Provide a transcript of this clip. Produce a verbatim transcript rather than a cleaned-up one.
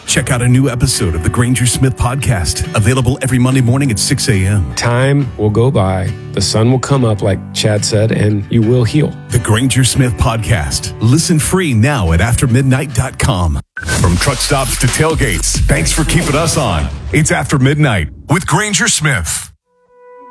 Check out a new episode of the Granger Smith Podcast, available every Monday morning at six a.m. Time will go by, the sun will come up, like Chad said, and you will heal. The Granger Smith Podcast. Listen free now at after midnight dot com. From truck stops to tailgates, thanks for keeping us on. It's After Midnight with Granger Smith.